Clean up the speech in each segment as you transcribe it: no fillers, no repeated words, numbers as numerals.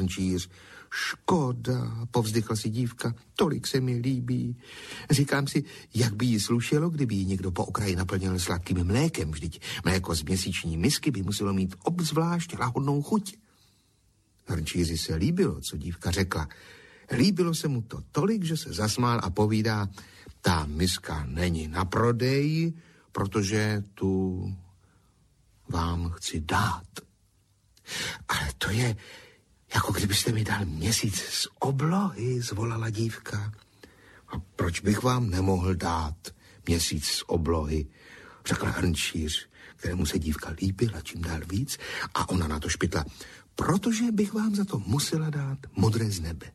hrnčíř. Škoda, povzdychla si dívka, tolik se mi líbí. Říkám si, jak by jí slušelo, kdyby ji někdo po okraji naplnil sladkým mlékem. Vždyť mléko z měsíční misky by muselo mít obzvlášť lahodnou chuť. Hrnčíři se líbilo, co dívka řekla. Líbilo se mu to tolik, že se zasmál a povídá, ta miska není na prodej, protože tu vám chci dát. Ale to je, jako kdybyste mi dal měsíc z oblohy, zvolala dívka. A proč bych vám nemohl dát měsíc z oblohy, řekl hrnčíř, kterému se dívka líbila čím dál víc, a ona na to špitla, protože bych vám za to musela dát modré z nebe.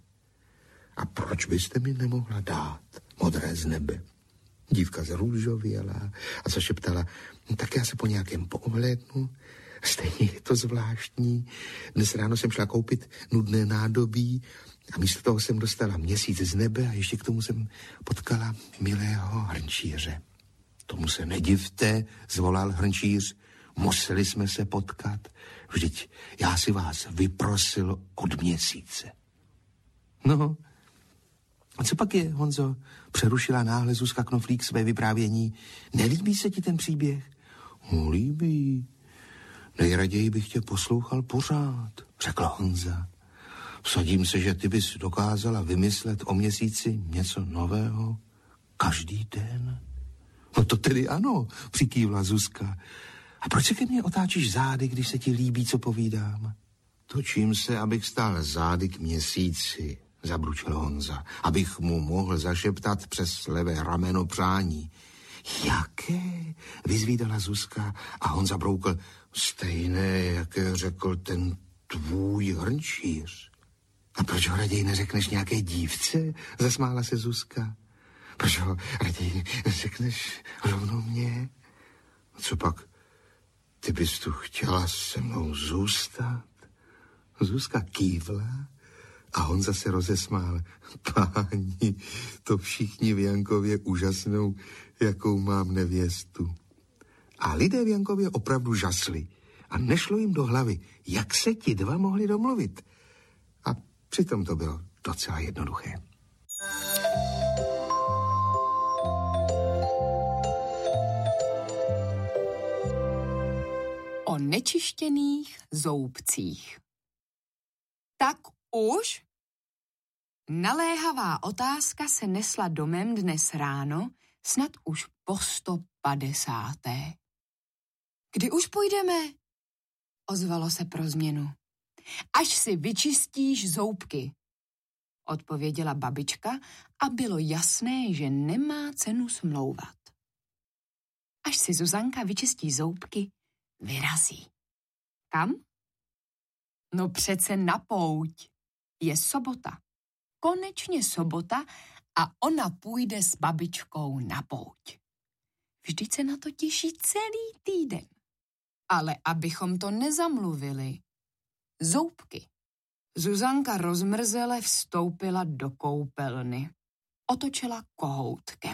A proč byste mi nemohla dát modré z nebe? Dívka zrůžověla a zašeptala, tak já se po nějakém poohlédnu. Stejně je to zvláštní. Dnes ráno jsem šla koupit nudné nádobí a místo toho jsem dostala měsíc z nebe a ještě k tomu jsem potkala milého hrnčíře. Tomu se nedivte, zvolal hrnčíř. Museli jsme se potkat. Vždyť já si vás vyprosil od měsíce. No, a co pak je, Honzo? Přerušila náhle Zuzka Knoflík své vyprávění. Nelíbí se ti ten příběh? Líbí. Nejraději bych tě poslouchal pořád, řekla Honza. Vsadím se, že ty bys dokázala vymyslet o měsíci něco nového každý den. No to tedy ano, přikývla Zuzka. A proč se ke mně otáčíš zády, když se ti líbí, co povídám? Točím se, abych stál zády k měsíci, zabručil Honza, abych mu mohl zašeptat přes levé rameno přání. Jaké? Vyzvídala Zuzka a Honza broukl. Stejné, jaké řekl ten tvůj hrnčíř. A proč ho raději neřekneš nějaké dívce? Zasmála se Zuzka. Proč ho raději neřekneš rovnou mě? A co pak? Ty bys tu chtěla se mnou zůstat? Zuzka kývla a Honza se rozesmál. Páni, to všichni v Jankově úžasnou, jakou mám nevěstu. A lidé v Jankově opravdu žasli a nešlo jim do hlavy, jak se ti dva mohli domluvit. A přitom to bylo docela jednoduché. O nečištěných zoubcích. Tak už? Naléhavá otázka se nesla domem dnes ráno, snad už po 150. Kdy už půjdeme? Ozvalo se pro změnu. Až si vyčistíš zoubky, odpověděla babička a bylo jasné, že nemá cenu smlouvat. Až si Zuzanka vyčistí zoubky, vyrazí. Kam? No přece na pouť. Je sobota. Konečně sobota a ona půjde s babičkou na pouť. Vždyť se na to těší celý týden. Ale abychom to nezamluvili. Zoubky. Zuzanka rozmrzele vstoupila do koupelny. Otočila kohoutkem.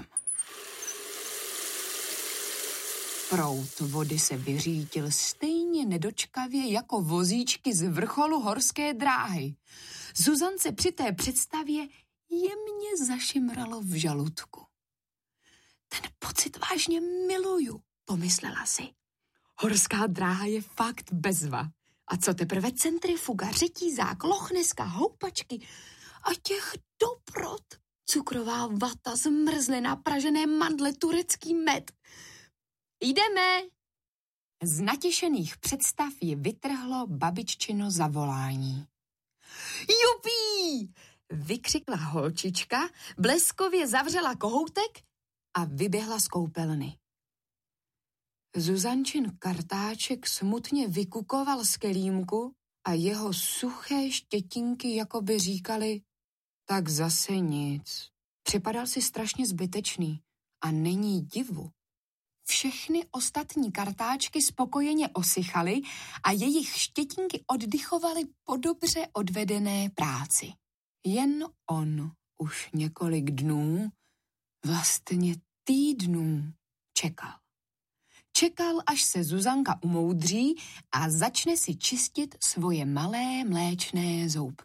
Proud vody se vyřítil stejně nedočkavě jako vozíčky z vrcholu horské dráhy. Zuzance při té představě jemně zašimralo v žaludku. Ten pocit vážně miluju, pomyslela si. Horská dráha je fakt bezva. A co teprve centrifuga, řetízák, lochneska, houpačky a těch dobrot. Cukrová vata, zmrzlina, pražené mandle, turecký med. Jdeme! Z natěšených představ ji vytrhlo babiččino zavolání. Jupí! Vykřikla holčička, bleskově zavřela kohoutek a vyběhla z koupelny. Zuzančin kartáček smutně vykukoval z kelímku a jeho suché štětinky jakoby říkali, tak zase nic. Připadal si strašně zbytečný a není divu. Všechny ostatní kartáčky spokojeně osychaly a jejich štětinky oddychovaly po dobře odvedené práci. Jen on už několik dnů, vlastně týdnů, čekal. Čekal, až se Zuzanka umoudří a začne si čistit svoje malé mléčné zoubky.